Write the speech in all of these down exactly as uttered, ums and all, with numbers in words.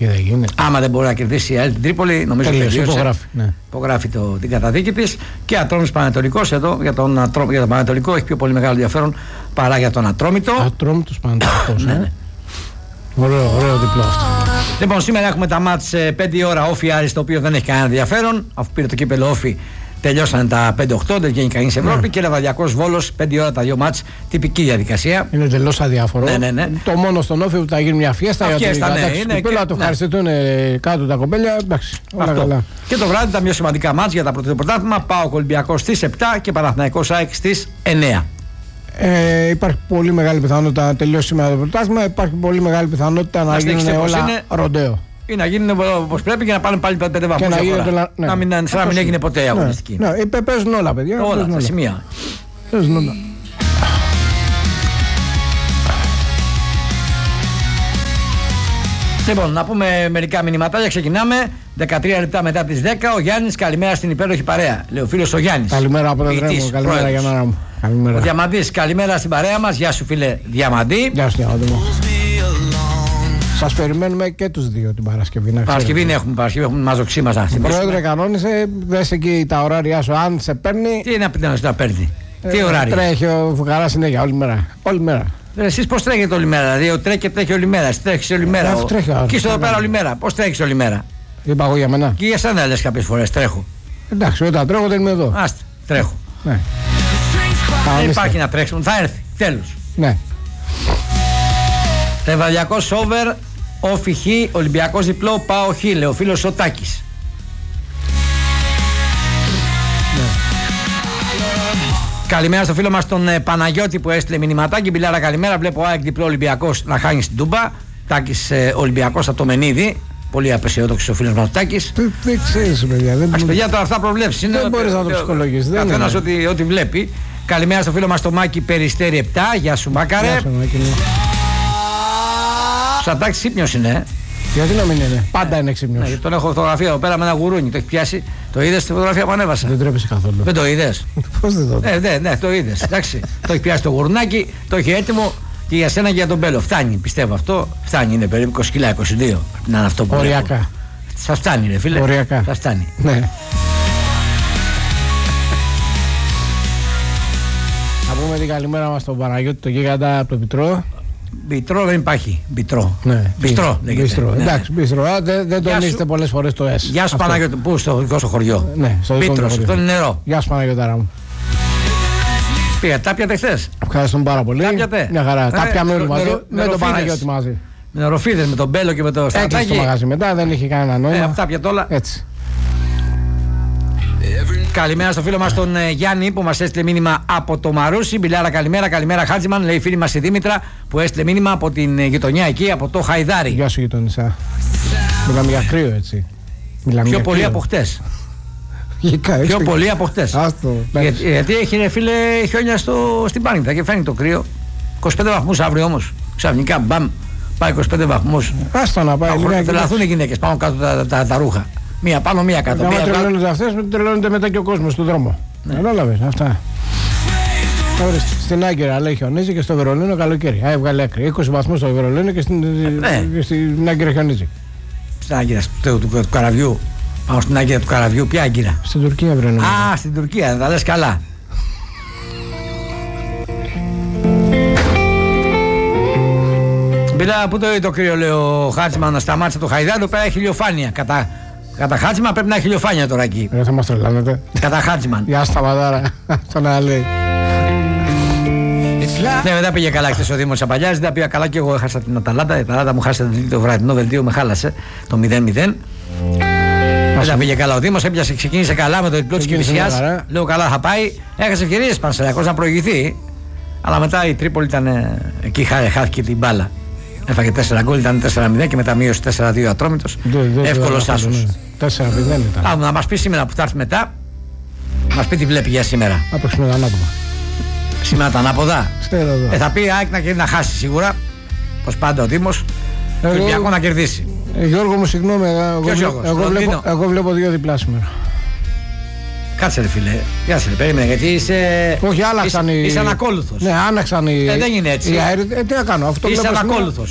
εκεί δεν γίνεται. Άμα δεν μπορεί να κερδίσει η ΑΕΛ την Τρίπολη, νομίζω ότι υπογράφει, ναι. υπογράφει το, την καταδίκη της. Και Ατρόμητος Πανετολικός εδώ, για τον, Ατρό, για τον Πανετολικό έχει πιο πολύ μεγάλο ενδιαφέρον παρά για τον Ατρόμητο. Ατρόμητος Πανετολικός, ναι, ναι. Ωραίο, ωραίο διπλό αυτό. Λοιπόν, σήμερα έχουμε τα μάτς πέντε η ώρα Όφι Άρης, το οποίο δεν έχει κανένα ενδιαφέρον. Αφού πήρε το κύπελο Όφι, τελειώσαν τα πέντε οκτώ, δεν βγαίνει κανείς Ευρώπη. Ναι. Και Λεβαδιακός Βόλος, πέντε η ώρα τα δύο μάτς, τυπική διαδικασία. Είναι τελώς αδιάφορο. Ναι, ναι, ναι. Το μόνο στον Όφι που θα γίνει μια φιέστα. Α, φιέστα, γιατί ναι, είναι. Πέλα, το ευχαριστούν κάτω τα κοπέλια. Εντάξει, όλα καλά. Και το βράδυ τα πιο σημαντικά μάτς για τα πρώτα πρωτάθλημα. ΠΑΟΚ Ολυμπιακός στις επτά και Παναθηναϊκός ΑΕΚ στις εννιά. Ε, υπάρχει πολύ μεγάλη πιθανότητα να τελειώσει σήμερα το πρωτάθλημα. Υπάρχει πολύ μεγάλη πιθανότητα να γίνουν όλα είναι... ροντέο. Ή να γίνουν όπως πρέπει και να πάνε πάλι πέντε βαθμούς. Να, ναι. να μην, να μην έγινε ποτέ αγωνιστική. Ναι, ναι. Παίζουν όλα, παιδιά. Όλα τα σημεία. Παίζουν όλα. Λοιπόν, να πούμε μερικά μηνυματάκια. Ξεκινάμε. δεκατρία λεπτά μετά τις δέκα. Ο Γιάννης, καλημέρα στην υπέροχη παρέα. Λέει ο φίλος ο Γιάννης. Καλημέρα από τον Δρέμο. Καλημέρα για μένα μου. Καλημέρα. Ο Διαμαντής, καλημέρα στην παρέα μας. Γεια σου, φίλε Διαμαντή. Γεια σου, Διαμαντή μου. Σας περιμένουμε και τους δύο την Παρασκευή. Παρασκευή έχουμε, Παρασκευή έχουμε μαζοξή μας. Πρόεδρε, κανόνισε. Δες εκεί τα ωράρια σου. Αν σε παίρνει. Τι είναι να να παίρνει. Ε, Τι ωράρια. Τρέχει ο Φουκαράς συνέχεια όλη μέρα. Όλη μέρα. Εσείς πώς τρέχετε όλη μέρα, δηλαδή ο τρέχει τρέχει όλη μέρα, εσύ τρέχεις όλη μέρα. Ο... Τρέχει, και είσαι εδώ πέρα όλη μέρα, πώς τρέχεις όλη μέρα. Είπα εγώ για μένα. Και για σένα λες κάποιες φορές, τρέχω. Εντάξει, όταν τρέχω δεν είμαι εδώ. Άστε, τρέχω. Ναι. Δεν υπάρχει να τρέξουμε, θα έρθει, τέλος. Ναι. Λεβαδιακός over, Όφι Χ, Ολυμπιακός διπλό, ΠΑΟ Χ, λέει ο φίλος ο Τάκης. Καλημέρα στο φίλο μας τον ε, Παναγιώτη που έστειλε μηνυματάκι. Μπιλάρα, καλημέρα. Βλέπω ΑΕΚ διπλό Ολυμπιακός να χάνει στην Τούμπα. Τάκης ε, Ολυμπιακός από το Μενίδη. Πολύ απεσιόδοξος ο φίλος μας ο Τάκης. Δεν ξέρεις, παιδιά. Δεν Ας παιδιά τώρα αυτά προβλέψεις. Δεν μπορείς να το ψυχολογήσεις. Καθένας ό,τι, ό,τι βλέπει. Καλημέρα στο φίλο μας το Μάκη Περιστέρη επτά. Γεια σου, Μάκαρε. Γεια σου, Μάκη. Ο Σαντάκης ύπνιος είναι. Γιατί να μην είναι, πάντα είναι ξύπνιος. Ναι, τον έχω φωτογραφία εδώ πέρα με ένα γουρούνι. Το έχει πιάσει. Το είδες τη φωτογραφία που ανέβασα. Δεν τρέπεσαι καθόλου. Δεν το είδες. Πώς δεν το είδες. Ναι, ναι, ναι, το είδες. Εντάξει. Το έχει πιάσει το γουρνάκι, το έχει έτοιμο και για σένα και για τον Μπέλο. Φτάνει, πιστεύω αυτό. Φτάνει, είναι περίπου είκοσι κιλά, είκοσι δύο. Να είναι αυτό που οριακά. Σας φτάνει, ρε φίλε. Οριακά. Σας φτάνει. Ναι. Να πούμε την καλημέρα μας στον Παναγιώτη, τον γίγαντα από το Πιτρό. Μπιτρό δεν υπάρχει. Μπιτρό. Ναι. Μπιστρό λέγεται. Μπιστρό. Ναι. Εντάξει, μπιστρό. Δεν, δεν τονίζετε πολλές φορές το S. Γεια σου Παναγιώτη. Πού στο δικό σου χωριό. Ναι, στο δικό Πίτρος, μου χωριό. αυτό είναι νερό. Γεια σου Παναγιώταρα μου. Πήγα, τα πιάτε χθες. Ευχαριστούμε πάρα πολύ. Τα πιάτε. Μια χαρά. Τα πιάμε όλοι μαζί. Με τον Παναγιώτη μαζί. Με νεροφίδες, με τον Μπέλο και με το Στρατάκι. Έκλεισε το μαγαζί μετά, δεν είχε κανένα νόημα. Ε, αυτά πιάτε όλα. Έτσι. Καλημέρα στο φίλο μας τον ε, Γιάννη που μας έστειλε μήνυμα από το Μαρούσι. Μπιλάρα, καλημέρα, καλημέρα Χάτζιμαν. Λέει η φίλη μας η Δήμητρα που έστειλε μήνυμα από την ε, γειτονιά εκεί, από το Χαϊδάρι. Γεια σου γειτονισά. Μιλάμε για κρύο έτσι. Μιλάμε πιο πολύ κρύο. Από χτες. Πιο πολύ από χτες. Γιατί, γιατί έχει ρε φίλε χιόνια στο, στην Πάρνηθα και φαίνει το κρύο. είκοσι πέντε βαθμούς αύριο όμως. Ξαφνικά μπαμ, πάει είκοσι πέντε βαθμούς. Άστα να πάει. Θα τρελαθούν οι γυναίκες πάνω κάτω τα, τα, τα, τα ρούχα. Μία πάνω, μία κάτω. Αν τρελαίνονται αυτές, τρελαίνονται μετά και ο κόσμος στον δρόμο. Ναι. Κατάλαβες αυτά. Στην Άγκυρα λέει χιονίζει και στο Βερολίνο καλοκαίρι. Α, έβγαλε άκρη. είκοσι βαθμούς στο Βερολίνο και στην, ναι. και στην Άγκυρα χιονίζει. Στην Άγκυρα του, του, του, του καραβιού. Πάω στην Άγκυρα του καραβιού. Ποια Άγκυρα? Στην Τουρκία βρένω. Α, στην Τουρκία, θα λες καλά. Μπιλά, πού το είδε το κρύο, λέει ο Χάτσμαν, να σταμάτησε το Χαϊδάρι, εδώ πέρα έχει ηλιοφάνεια. Κατά, κατά Χάτσμαν πρέπει να έχει ηλιοφάνεια τώρα εκεί. Δεν θα μας τρελάνετε. Κατά Χάτσμαν. Γεια σταματάρα, αυτό να λέει. Ναι, μετά πήγε καλά χθες ο Δήμος Τσαπαλιάς, δεν πήγα καλά και εγώ έχασα την Αταλάντα. Η Αταλάντα μου χάσε το βραδινό δελτίο, με χάλασε το μηδέν μηδέν. Μετά πήγε καλά ο Δήμος, έπιασε, ξεκίνησε καλά με το διπλό της Κηφισιάς. Λέω καλά θα πάει, έχασε ευκαιρίες Πανσεραϊκός να προηγηθεί. Αλλά μετά η Τρίπολη ήταν εκεί, χάθηκε την μπάλα. Έφαγε τέσσερα γκολ, ήταν τέσσερα μηδέν και μετά μείωσε τέσσερα δύο Ατρόμητος. Εύκολος άσος. τέσσερα μηδέν ήταν. Α, να μας πει σήμερα που θα έρθει μετά, μας πει τι βλέπει για σήμερα. Από σήμερα ανάποδα. Σήμερα τα ανάποδα. Ε, θα πει ΑΕΚ να, να χάσει σίγουρα. Πως πάντα ο Δήμος. Το Ολυμπιακό να κερδίσει. Ε, Γιώργο μου, συγγνώμη. Εγώ, εγώ, εγώ, βλέπω, εγώ βλέπω δύο διπλά σήμερα. Κάτσε ρε φίλε, γεια σε ρε, περίμενε γιατί είσαι... Όχι, άλλαξαν είσαι, οι... είσαι ανακόλουθος. Ναι, άναξαν οι... Ε, δεν είναι έτσι. Οι αέρι... ε, τι να κάνω, αυτό είσαι ανακόλουθος.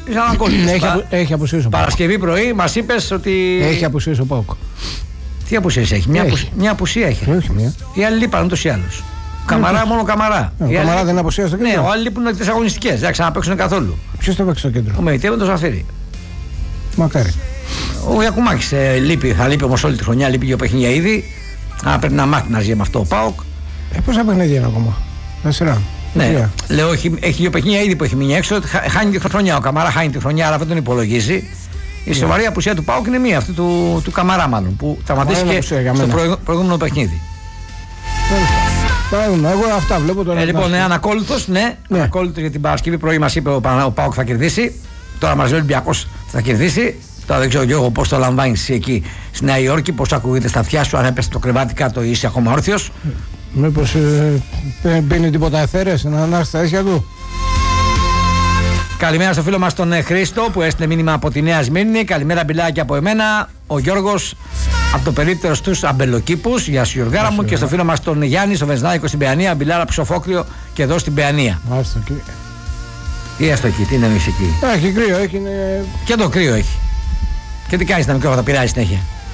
Είσαι ανακόλλητος. Έχει, απο, έχει απουσίες ο ΠΑΟΚ. Παρασκευή πρωί μας είπες ότι. Έχει απουσίες ο ΠΑΟΚ. Τι απουσίες έχει, μια, έχει. μια απουσία έχει. Όχι μια. Οι άλλοι λείπαν ούτως ή άλλως. Καμαρά, μόνο Καμαρά. Ο Καμαρά άλλοι... δεν είναι απουσία στο κέντρο. Ναι, ο άλλοι λείπουν τις αγωνιστικές. Δεν ξαναπαίξουν καθόλου. Ποιος θα παίξει στο κέντρο? Ο Μεϊτέ με το Ζαφύρι. Μακάρι. Ο Γιακουμάκης ε, λείπει, θα λείπει όμως όλη τη χρονιά, λείπει δύο παιχνίδια ήδη. Α, πρέπει να μάθει να ζει με αυτό ο ΠΑΟΚ. Ε, πόσα παιχνίδια είναι ακόμα? Τέσσερα. Ναι, λέω έχει, έχει δύο παιχνίδια ήδη που έχει μείνει έξω. Χάνει τη χρονιά. Ο Καμαρά χάνει τη χρονιά, αλλά δεν τον υπολογίζει. Η σοβαρή απουσία του ΠΑΟΚ είναι μία, αυτή του, του Καμαρά μάλλον, που τραυματίστηκε στο προηγ, προηγούμενο παιχνίδι. Παράδειγμα, εγώ αυτά βλέπω τώρα. Ε, λοιπόν, είναι ανακόλλητος, ναι, ναι. Ανακόλλητος για την Παρασκευή πρωί μας είπε ο, ο ΠΑΟΚ θα κερδίσει. Τώρα μας λέει ο Ολυμπιακός θα κερδίσει. Τώρα δεν ξέρω Γιώργο πώς το λαμβάνεις εκεί στη Νέα Υόρκη, πώς ακούγεται στα αυτιά σου, αν έπεσε το κρεβάτι κάτω ή είσαι ακόμα όρθιος. Μήπως ε, πίνει τίποτα εθέρες να ανάσει στα αίσια του. Καλημέρα στο φίλο μας τον Χρήστο που έστειλε μήνυμα από τη Νέα Σμύρνη. Καλημέρα μπιλάκια από εμένα. Ο Γιώργος από το περίπτερο στους αμπελοκήπους. Γεια σου Γιωργάρα μου. Και στο φίλο μας τον Γιάννη στο Βενζνάδικο στην Παιανία. Μπιλάρα ψοφόκλειο και εδώ στην Παιανία. Άστο εκεί. Τι έστω εκεί, τι είναι εμείς εκεί. Έχει κρύο, έχει. Είναι... Και το κρύο έχει. Και τι κάνεις τα μικρόφωνα, θα πειράζει συνέχεια.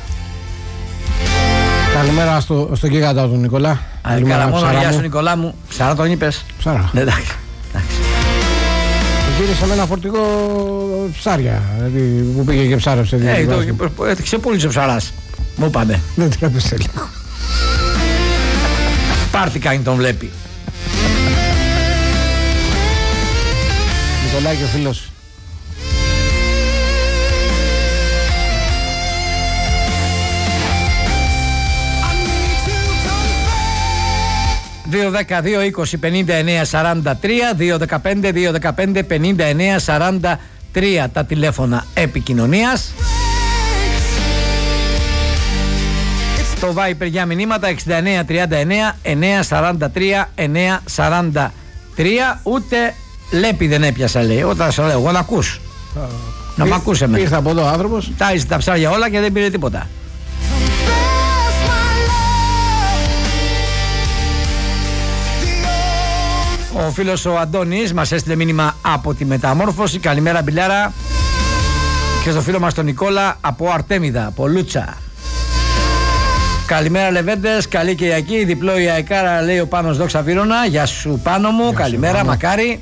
Καλημέρα στο, στον γίγαντα του Νικολά. Καλημέρα μόνο, γεια σου Νικολά μου. Ψαρά τον είπες? Ψαρά. Ναι, εντάξει. Γύρισα με ένα φορτικό ψάρια, δηλαδή που πήγε και ψάρεψε. Ε, το έδειξε πολύ ο ψαράς. Μου είπανε. Δεν τρέπεσε λίγο. Πάρτι κάνει τον βλέπει. Νικολάκη ο φίλος. δύο δέκα δύο είκοσι πενήντα εννέα σαράντα τρία, δύο δεκαπέντε δύο δεκαπέντε πενήντα εννέα σαράντα τρία τα τηλέφωνα επικοινωνίας. Το Viper για μηνύματα εξήντα εννέα τριάντα εννέα εννέα σαράντα τρία εννέα σαράντα τρία. Ούτε λέπη δεν έπιασα λέει. Όταν σου λέω εγώ να ακούς. Να μ' ακούς εμένα. Ήρθα από εδώ ο άνθρωπος. Τάιζε τα ψάρια όλα και δεν πήρε τίποτα. Ο φίλος ο Αντώνης μας έστειλε μήνυμα από τη Μεταμόρφωση. Καλημέρα Μπιλάρα. Και στο φίλο μας τον Νικόλα από Αρτέμιδα, από Λούτσα. Καλημέρα Λεβέντες, καλή Κυριακή. Διπλό η Αεκάρα λέει ο Πάνος Δόξα Βύρωνα. Γεια σου Πάνο μου, γεια καλημέρα, σου, μακάρι.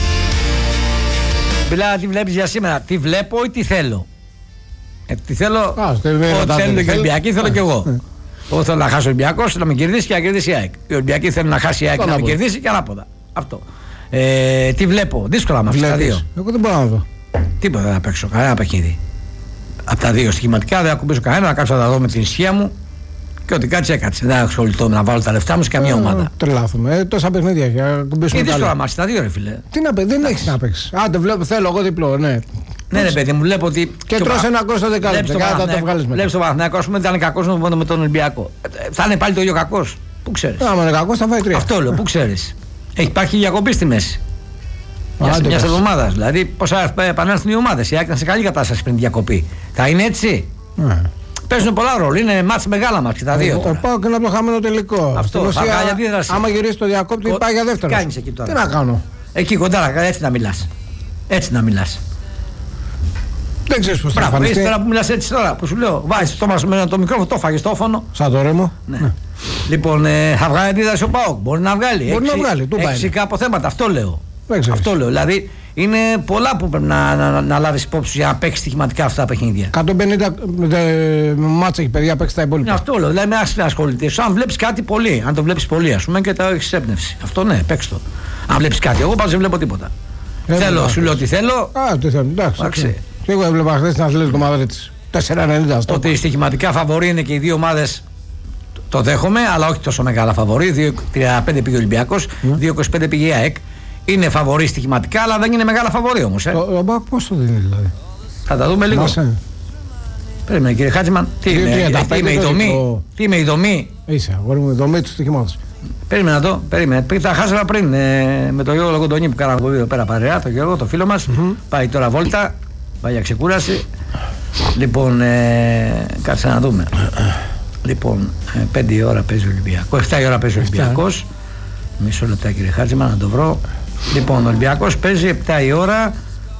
Μπιλάρα, τι βλέπεις για σήμερα? Τι βλέπω ή τι θέλω? Ε, τι θέλω, ό,τι θέλουν οι Ολυμπιακοί θέλω κι εγώ. Εγώ θέλω να χάσει ο Ολυμπιακός, να με κερδίσει και να κερδίσει η ΑΕΚ. Οι Ολυμπιακοί θέλουν να χάσει η ΑΕΚ και να με κερδίσει και ανάποδα. Αυτό. Ε, τι βλέπω, δύσκολα με αυτά τα δύο. Εγώ δεν μπορώ να δω. Τίποτα δεν θα παίξω, κανένα παιχνίδι. Από τα δύο στοιχηματικά δεν ακουμπήσω κανένα, να κάτσω να τα δω με την ησυχία μου και ό,τι κάτσε έκατσε. Δεν ασχοληθώ να βάλω τα λεφτά μου σε καμία ε, ομάδα. Τρελάθουμε. Ε, τόσα παιχνίδια για να κουμπίσουμε. Είναι δύσκολα μα τα δύο, ρε φίλε. Τι να παίξει, δεν έχει να παίξει. Α, το βλέπω, θέλω εγώ διπλό, ναι. Ναι, ρε παιδί μου, βλέπω ότι. Και τρώσει ένα κόστο δεκάλεπτο. Κάτα το βγάλει μετά. Βλέπει το Παναθηναϊκό, α πούμε, ήταν κακό με τον Ολυμπιακό. Θα είναι πάλι το ίδιο κακό. Πού ξέρει. Αν είναι κακό, θα φάει τρία. Αυτό λέω, πού ξέρει. Έχει υπάρχει διακοπή στη μέση. Μια εβδομάδα. Δηλαδή, πώ θα επανέλθουν οι ομάδε. Η ΑΕΚ ήταν σε καλή κατάσταση πριν τη διακοπή. Θα είναι έτσι. Ναι. Παίζουν πολλά ρόλο. Είναι μάτς μεγάλα μας και τα δύο. Το πάω και να το χαμένο τελικό. Αυτό. Θα κάνει αντίδραση. Άμα γυρίσει το διακόπτη, Ο... πάει για δεύτερο. Τι κάνεις εκεί τώρα? Τι να κάνω. Εκεί κοντά, έτσι να μιλάς. Έτσι να μιλάς. Δεν ξέρεις πώς θα φανεί. εμφανιστεί. Τώρα που μιλάς έτσι τώρα, που σου λέω, βάζεις το στόμα σου με το μικρόφωνο, το φάγες το όφωνο. Σαν το ρέμο. Ναι. Ναι. Λοιπόν, ε, θα βγάλει αντίδραση ο ΠΑΟΚ. Μπορεί να βγάλει. Μπορεί Έξι, να βγάλει. Έχει φυσικά αποθέματα. Αυτό λέω. Αυτό λέω. Δηλαδή είναι πολλά που πρέπει να, να, να, να λάβεις υπόψη για να παίξεις στοιχηματικά αυτά τα παιχνίδια. εκατόν πενήντα μάτσα έχει παιδιά παίξει τα υπόλοιπα. Αυτό λέω. Δηλαδή με άσχημα ασχολητές. Αν βλέπεις κάτι πολύ, αν το βλέπεις πολύ, ας πούμε, και τα έχεις έμπνευση. Αυτό ναι, παίξ' το. Αν βλέπεις κάτι, εγώ πάντως δεν βλέπω τίποτα. Ε, θέλω, σου λέω ότι θέλω. Α, τι θέλω. Εντάξει. Και εγώ έβλεπα χθες να θέλει το Μαδρίτης. τέσσερα ενενήντα. Ότι στοιχηματικά φαβορί είναι και οι δύο ομάδες. Το δέχομαι, αλλά όχι τόσο μεγάλα φαβορί. δύο τριάντα πέντε πήγε ο Ολυμπιακός, δύο είκοσι πέντε πήγε η ΑΕΚ. Είναι φαβορί στοιχηματικά, αλλά δεν είναι μεγάλα φαβορί όμως. Ε. Ο Μπακ πώς το δίνει δηλαδή? Θα τα δούμε λίγο. Μάσε. Περίμενε κύριε Χάτζημαν. Τι είμαι η δομή. Τι είμαι η δομή. Είσαι, αγόρι μου, η δομή του στοιχημάτων. Περίμενα το, περίμενε. Τα χάσαμε πριν ε, με τον Γιώργο Λογοντονή που κάναμε εδώ πέρα παρέα. Τον Γιώργο, το φίλο μας. Mm-hmm. Πάει τώρα βόλτα. Πάει για ξεκούραση. Λοιπόν, ε, κάτσε να δούμε. Λοιπόν, πέντε η ώρα παίζει ο Ολυμπιακός. εφτά η ώρα παίζει ο Ολυμπιακός. Μισό λεπτά κύριε Χάτζημα να το βρω. Λοιπόν, ο Ολυμπιακός παίζει επτά η ώρα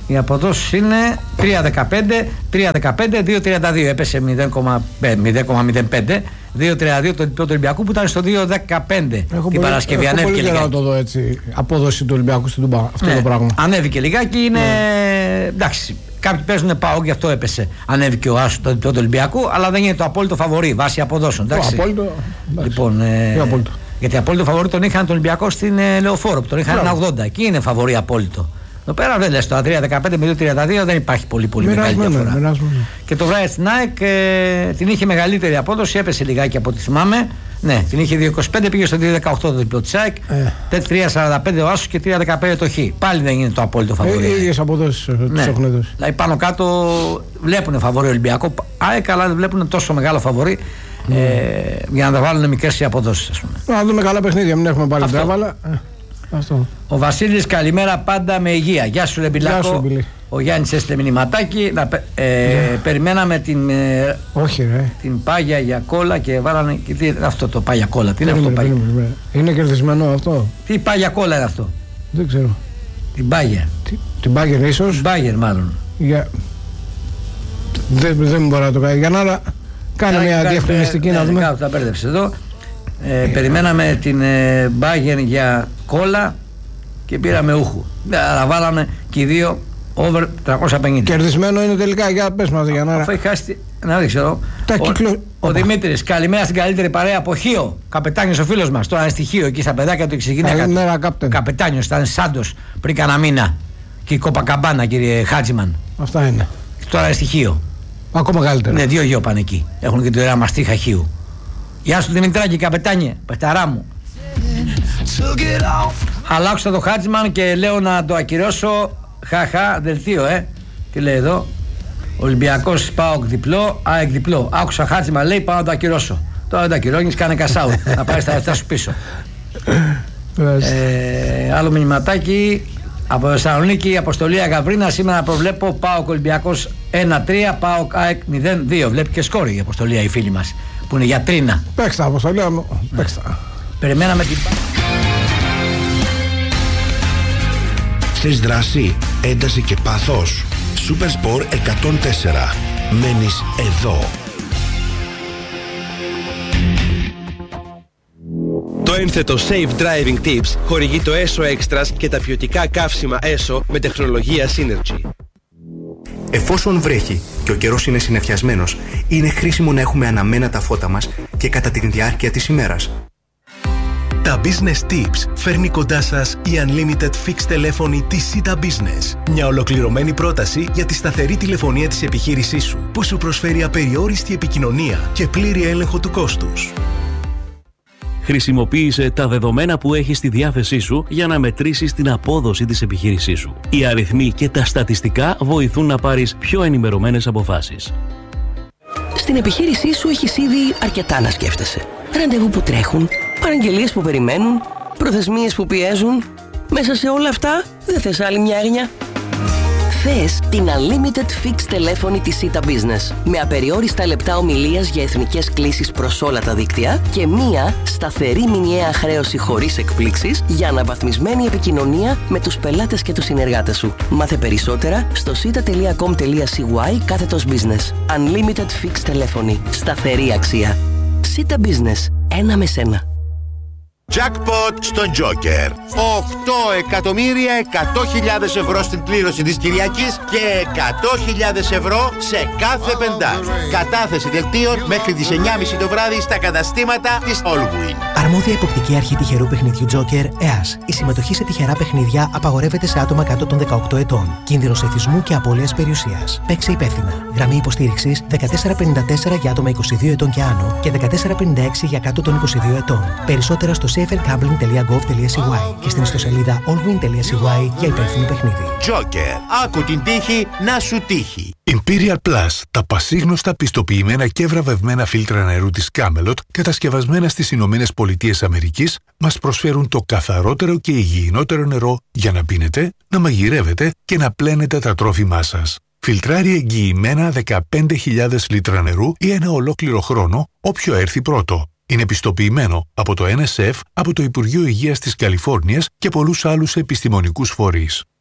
Οι αποδόσεις είναι τρία δεκαπέντε, τρία δεκαπέντε, δύο τριάντα δύο. Έπεσε μηδέν κόμμα μηδέν πέντε. δύο τριάντα δύο το διπλό του Ολυμπιακού που ήταν στο δύο δεκαπέντε την Παρασκευή. Έχω πολύ καιρό να το δω έτσι. Απόδοση του Ολυμπιακού στην Τούμπα. Αυτό ναι, το πράγμα. Ανέβηκε λιγάκι. Είναι. Ναι. Εντάξει. Κάποιοι παίζουν ΠΑΟΚ, γι' αυτό έπεσε. Ανέβηκε ο Άσου το διπλό του Ολυμπιακού. Αλλά δεν είναι το απόλυτο φαβορί βάσει αποδόσεων. Το απόλυτο. Λοιπόν. Ε, απόλυτο. Γιατί απόλυτο φαβορί τον είχαν τον Ολυμπιακό στην ε, Λεωφόρο. Τον είχαν ένα ογδόντα. Εκεί είναι φαβορί απόλυτο. Εδώ πέρα δεν λες το τρία δεκαπέντε με δύο τριάντα δύο δεν υπάρχει πολύ πολύ μεγάλη διαφορά. Μοιράζουμε. Και το βράδυ στην ΑΕΚ ε, την είχε μεγαλύτερη απόδοση, έπεσε λιγάκι από ό,τι θυμάμαι. Ναι, την είχε δύο είκοσι πέντε, πήγε στο δύο δεκαοκτώ το διπλό της ΑΕΚ. Ε. τρία σαράντα πέντε ο Άσος και τρία δεκαπέντε το Χ. Πάλι δεν είναι το απόλυτο φαβορί. Οι ε, ίδιες αποδόσεις ναι. Τους έχουν δώσει. Δηλαδή πάνω κάτω βλέπουν φαβορί Ολυμπιακό. ΑΕΚ, αλλά δεν βλέπουν τόσο μεγάλο φαβορί. Mm. Ε, για να τα βάλουν μικρές οι αποδόσεις, ας πούμε. Να δούμε καλά παιχνίδια, μην έχουμε πάλι τράβαλα. Αυτό. Ο Βασίλης, καλημέρα πάντα με υγεία. Γεια σου, Ρεμπιλάκο. Ο Γιάννης έστειλε μηνυματάκι. Να, ε, yeah. Περιμέναμε την, ε, Όχι, ρε. την πάγια για κόλλα και βάλανε. Και τι, αυτό το πάγια κόλλα. Τι είναι αυτό πάγια. Είναι κερδισμένο αυτό. Τι πάγια κόλλα είναι αυτό. Δεν ξέρω. Την πάγια. Τι, την πάγια, ίσως. Την πάγια, μάλλον. Για... Δεν, δεν μπορώ να το κάνω. Για να κάνω μια διευκρινιστική να δούμε. Κάπου τα μπέρδεψε εδώ. Ε, ε, περιμέναμε την ε, Bayern για κόλλα και πήραμε ούχου. Αλλά βάλαμε και οι δύο over τριακόσια πενήντα. Κερδισμένο είναι τελικά, για πες μας για να... Αφού έχει χάσει, να δεν ξέρω. Ο, κύκλο... ο Δημήτρης, καλημέρα στην καλύτερη παρέα από Χίο. Καπετάνιος ο φίλος μας, τώρα είναι στη Χίο, εκεί στα παιδάκια του ξεκινάει. Καλημέρα κάπτεν. Καπετάνιος, ήταν Σάντος πριν κάνα μήνα. Και η Κοπακαμπάνα, κύριε Χάτζιμαν. Αυτά είναι. Τώρα είναι στη Χίο. Ακόμα καλύτερα. Ναι, δύο γιο πάνε εκεί. Έχουν και την ωραία μαστίχα Χίου. Γεια σου Δημητράκη, καπετάνιε, παιχταρά μου. Αλλάξω το Χάτζιμαν και λέω να το ακυρώσω. Χαχα, δελτίο, ε. Τι λέει εδώ. Ολυμπιακός ΠΑΟΚ διπλό, ΑΕΚ διπλό. Άκουσα Χάτζιμαν, λέει, πάω να το ακυρώσω. Τώρα δεν το ακυρώνεις, κάνε κασάου. Να πάρεις τα λεφτά σου πίσω. ε, άλλο μηνυματάκι. Από Θεσσαλονίκη, Αποστολή Αγαβρίνα. Σήμερα προβλέπω ΠΑΟΚ Ολυμπιακός ένα τρία, ΠΑΟΚ ΑΕΚ μηδέν δύο. Βλέπει και σκόρη η Αποστολή, η φίλη μας. Που είναι γιατρίνα. Παίξτε Αποστολή, παίξτε. Περιμέναμε την... Θες δράση, ένταση και πάθος. Super Sport εκατόν τέσσερα. Μένεις εδώ. Το ένθετο Safe Driving Tips χορηγεί το έσο Extras και τα ποιοτικά καύσιμα έσο με τεχνολογία Synergy. Εφόσον βρέχει και ο καιρός είναι συννεφιασμένος, είναι χρήσιμο να έχουμε αναμένα τα φώτα μας και κατά τη διάρκεια της ημέρας. Τα Business Tips φέρνει κοντά σας η Unlimited Fixed τηλέφωνη της Sita Business. Μια ολοκληρωμένη πρόταση για τη σταθερή τηλεφωνία της επιχείρησής σου, που σου προσφέρει απεριόριστη επικοινωνία και πλήρη έλεγχο του κόστους. Χρησιμοποίησε τα δεδομένα που έχεις στη διάθεσή σου για να μετρήσεις την απόδοση της επιχείρησής σου. Οι αριθμοί και τα στατιστικά βοηθούν να πάρεις πιο ενημερωμένες αποφάσεις. Στην επιχείρησή σου έχεις ήδη αρκετά να σκέφτεσαι. Ραντεβού που τρέχουν, παραγγελίες που περιμένουν, προθεσμίες που πιέζουν. Μέσα σε όλα αυτά δεν θες άλλη μια έγνοια. Θες την Unlimited Fixed τηλέφωνη της Sita Business με απεριόριστα λεπτά ομιλίας για εθνικές κλήσεις προς όλα τα δίκτυα και μία σταθερή μηνιαία χρέωση χωρίς εκπλήξεις για αναβαθμισμένη επικοινωνία με τους πελάτες και τους συνεργάτες σου. Μάθε περισσότερα στο sita.com.cy κάθετος business. Unlimited Fixed τηλέφωνη. Σταθερή αξία. Sita Business. Ένα με σένα. Jackpot στον Joker. οκτώ εκατομμύρια εκατό χιλιάδες ευρώ στην κλήρωση της Κυριακής και εκατό χιλιάδες ευρώ σε κάθε πεντάρι. Κατάθεση δελτίων μέχρι τις εννιά και μισή το βράδυ στα καταστήματα της Allwin. Αρμόδια υποπτική αρχή τυχερού παιχνιδιού Joker, ΕΑΣ. Η συμμετοχή σε τυχερά παιχνίδια απαγορεύεται σε άτομα κάτω των δεκαοκτώ ετών. Κίνδυνος εθισμού και απώλειας περιουσίας. Παίξε υπεύθυνα. Γραμμή υποστήριξης δεκατέσσερα πενήντα τέσσερα για άτομα είκοσι δύο ετών και άνω και δεκατέσσερα πενήντα έξι για κάτω των είκοσι δύο ετών. Περισσότερα στο safer gambling τελεία gov τελεία c y και στην ιστοσελίδα allwin τελεία c y για υπεύθυνο παιχνίδι. Joker. Άκου την τύχη να σου τύχει. Imperial Plus, τα πασίγνωστα πιστοποιημένα και βραβευμένα φίλτρα νερού της Camelot, κατασκευασμένα στις Ηνωμένες Πολιτείες Αμερικής, μας προσφέρουν το καθαρότερο και υγιεινότερο νερό για να πίνετε, να μαγειρεύετε και να πλένετε τα τρόφιμά σας. Φιλτράρει εγγυημένα δεκαπέντε χιλιάδες λίτρα νερού ή ένα ολόκληρο χρόνο, όποιο έρθει πρώτο. Είναι πιστοποιημένο από το N S F, από το Υπουργείο Υγείας της Καλιφόρνιας και πολλούς άλλους επιστημονικούς φορείς.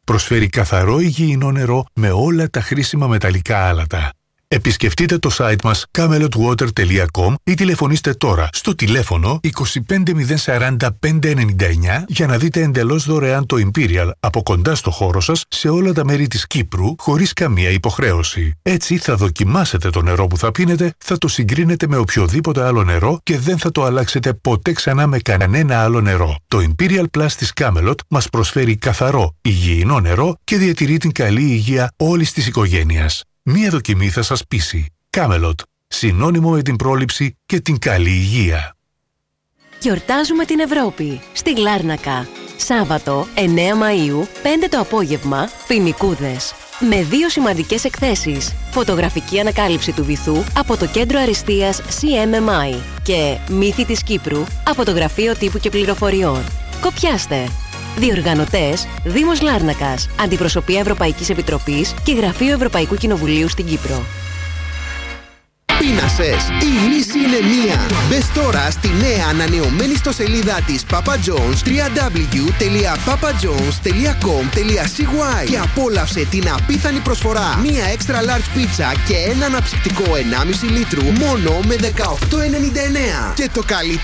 Προσφέρει καθαρό υγιεινό νερό με όλα τα χρήσιμα μεταλλικά άλατα. Επισκεφτείτε το site μας camelot water τελεία com ή τηλεφωνήστε τώρα στο τηλέφωνο είκοσι πέντε μηδέν σαράντα πέντε ενενήντα εννιά για να δείτε εντελώς δωρεάν το Imperial από κοντά στο χώρο σας σε όλα τα μέρη της Κύπρου χωρίς καμία υποχρέωση. Έτσι θα δοκιμάσετε το νερό που θα πίνετε, θα το συγκρίνετε με οποιοδήποτε άλλο νερό και δεν θα το αλλάξετε ποτέ ξανά με κανένα άλλο νερό. Το Imperial Plus της Camelot μας προσφέρει καθαρό, υγιεινό νερό και διατηρεί την καλή υγεία όλης της οικογένειας. Μία δοκιμή θα σας πείσει. Camelot. Συνώνυμο με την πρόληψη και την καλή υγεία. Γιορτάζουμε την Ευρώπη στη Λάρνακα. Σάββατο εννέα Μαΐου, πέντε το απόγευμα, Φοινικούδες. Με δύο σημαντικές εκθέσεις. Φωτογραφική ανακάλυψη του βυθού από το Κέντρο Αριστείας σι εμ εμ άι και Μύθοι της Κύπρου από το Γραφείο Τύπου και Πληροφοριών. Κοπιάστε! Διοργανωτές Δήμος Λάρνακας, Αντιπροσωπεία Ευρωπαϊκής Επιτροπής και Γραφείο Ευρωπαϊκού Κοινοβουλίου στην Κύπρο. Πείνασες, η λύση είναι μία. Μπες τώρα στη νέα ανανεωμένη ιστοσελίδα της Papa John's double-u double-u double-u τελεία papa john's τελεία com τελεία σι γουάι και απόλαυσε την απίθανη προσφορά. Μία extra large πίτσα και ένα αναψυκτικό ενάμιση λίτρου μόνο με δεκαοκτώ ενενήντα εννέα. Και το καλύτερο